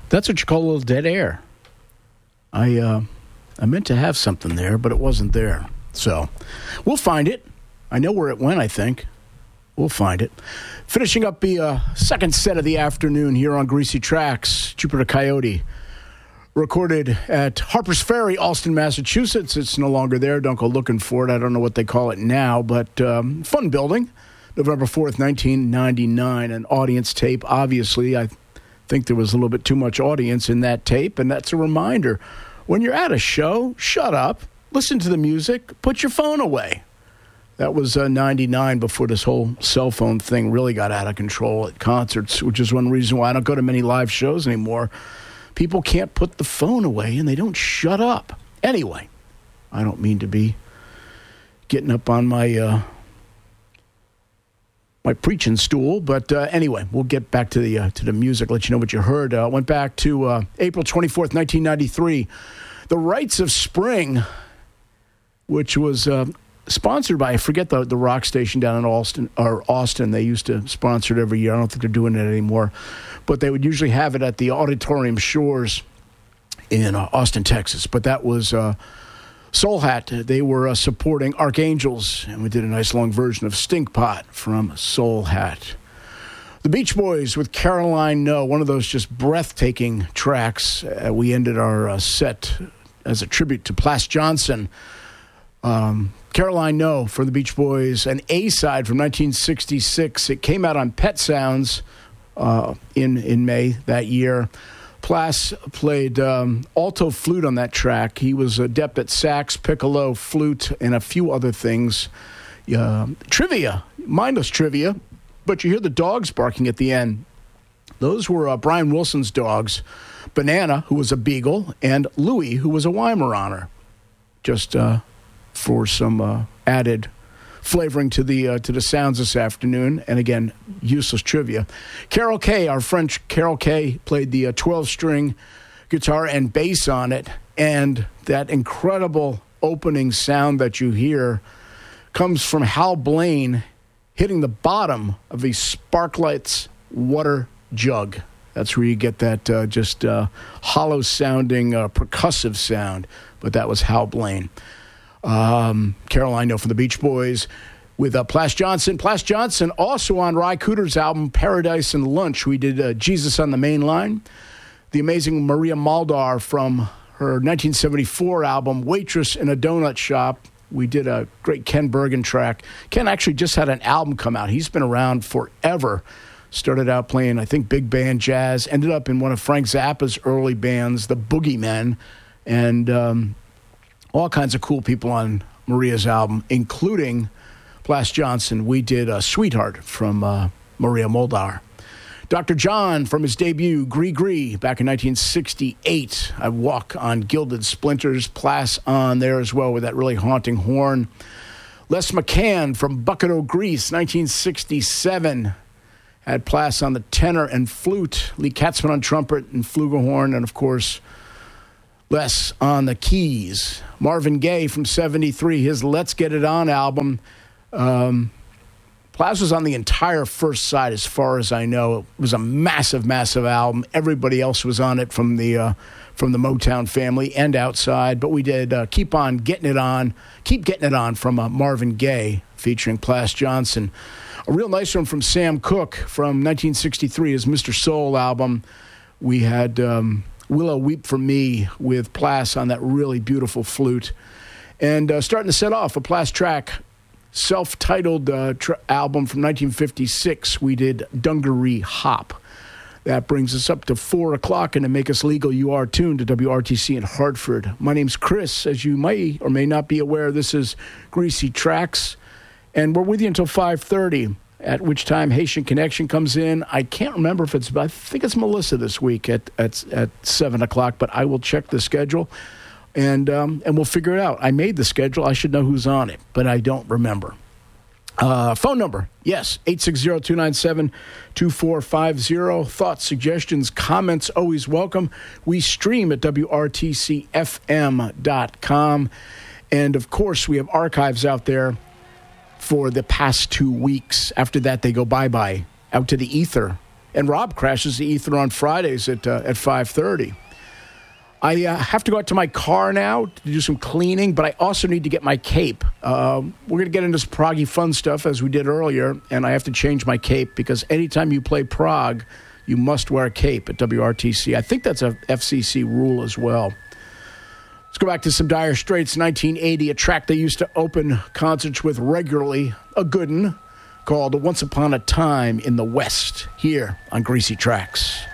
That's what you call a little dead air. I meant to have something there, but it wasn't there. So we'll find it. I know where it went, I think. We'll find it. Finishing up the second set of the afternoon here on Greasy Tracks, Jupiter Coyote. Recorded at Harper's Ferry, Allston, Massachusetts. It's no longer there. Don't go looking for it. I don't know what they call it now, but fun building. November 4th, 1999. An audience tape. Obviously, I think there was a little bit too much audience in that tape, and that's a reminder. When you're at a show, shut up, listen to the music, put your phone away. That was 99 before this whole cell phone thing really got out of control at concerts, which is one reason why I don't go to many live shows anymore. People can't put the phone away, and they don't shut up. Anyway, I don't mean to be getting up on my my preaching stool, but anyway, we'll get back to the music, let you know what you heard. Went back to April 24th, 1993. The Rites of Spring, which was sponsored by, I forget the rock station down in Austin. They used to sponsor it every year. I don't think they're doing it anymore. But they would usually have it at the Auditorium Shores in Austin, Texas. But that was Soul Hat. They were supporting Archangels, and we did a nice long version of Stinkpot from Soul Hat. The Beach Boys with Caroline No, one of those just breathtaking tracks. We ended our set as a tribute to Plas Johnson. Caroline No for the Beach Boys, an A-side from 1966. It came out on Pet Sounds in May that year. Plas played alto flute on that track. He was adept at sax, piccolo, flute, and a few other things. Trivia, mindless trivia, but you hear the dogs barking at the end. Those were Brian Wilson's dogs, Banana, who was a beagle, and Louie, who was a Weimaraner. Just for some added flavoring to the sounds this afternoon. And again, useless trivia. Carol Kay, our French Carol Kay, played the 12-string guitar and bass on it. And that incredible opening sound that you hear comes from Hal Blaine hitting the bottom of a Sparklights water jug. That's where you get that just hollow-sounding percussive sound. But that was Hal Blaine. Caroline No for the Beach Boys with Plas Johnson. Plas Johnson also on Ry Cooder's album Paradise and Lunch. We did Jesus on the Main Line. The amazing Maria Muldaur from her 1974 album Waitress in a Donut Shop. We did a great Ken Bergen track. Ken actually just had an album come out. He's been around forever. Started out playing, I think, big band jazz. Ended up in one of Frank Zappa's early bands, the Boogeymen. And all kinds of cool people on Maria's album, including Plas Johnson. We did Sweetheart from Maria Muldaur. Dr. John from his debut, Gree Gree, back in 1968. I Walk on Gilded Splinters. Plas on there as well with that really haunting horn. Les McCann from Bucket O' Grease, 1967. Had Plas on the tenor and flute. Lee Katzman on trumpet and flugelhorn. And, of course, Les on the keys. Marvin Gaye from 73, his Let's Get It On album. Plas was on the entire first side as far as I know. It was a massive, massive album. Everybody else was on it from the Motown family and outside. But we did Keep Getting It On from Marvin Gaye featuring Plas Johnson. A real nice one from Sam Cooke from 1963, his Mr. Soul album. We had Willow Weep for Me with Plas on that really beautiful flute. And starting to set off a Plas track, self-titled album from 1956, we did Dungaree Hop. That brings us up to 4 o'clock, and to make us legal, you are tuned to WRTC in Hartford. My name's Chris. As you may or may not be aware, this is Greasy Tracks, and we're with you until 5:30. At which time Haitian Connection comes in. I can't remember if I think it's Melissa this week at 7 o'clock, but I will check the schedule, and we'll figure it out. I made the schedule. I should know who's on it, but I don't remember. Phone number, yes, 860-297-2450. Thoughts, suggestions, comments, always welcome. We stream at WRTCFM.com. And, of course, we have archives out there for the past 2 weeks. After that, they go bye-bye out to the ether. And Rob crashes the Ether on Fridays at 5:30. I have to go out to my car now to do some cleaning, but I also need to get my cape. We're going to get into some proggy fun stuff as we did earlier, and I have to change my cape because anytime you play prog, you must wear a cape at WRTC. I think that's a FCC rule as well. Let's go back to some Dire Straits, 1980, a track they used to open concerts with regularly, a good one, called Once Upon a Time in the West, here on Greasy Tracks.